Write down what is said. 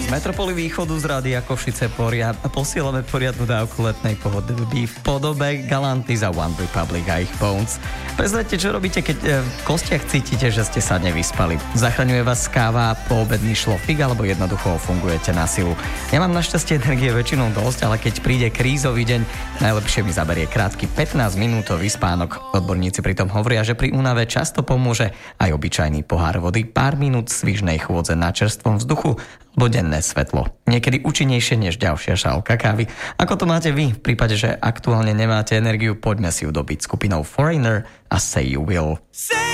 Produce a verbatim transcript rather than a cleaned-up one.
Metropoly východu z Rádia Košice poriad, posielame poriadnu dávku letnej pohody v podobe Galanty za One Republic a ich Bones. Prezrajte, čo robíte, keď v kostiach cítite, že ste sa nevyspali. Zachraňuje vás káva, poobedný šlofík, alebo jednoducho fungujete na silu. Ja mám našťastie energie väčšinou dosť, ale keď príde krízový deň, najlepšie mi zaberie krátky pätnásťminútový spánok. Odborníci pritom hovoria, že pri únave často pomôže aj obyčajný pohár vody, pár minút svižnej chôdze na čerstvom vzduchu alebo denné svetlo. Niekedy účinnejšie než ďalšia šálka kávy. Ako to máte vy? V prípade, že aktuálne nemáte energiu, poďme si ju dobiť skupinou Foreigner a Say You Will. Say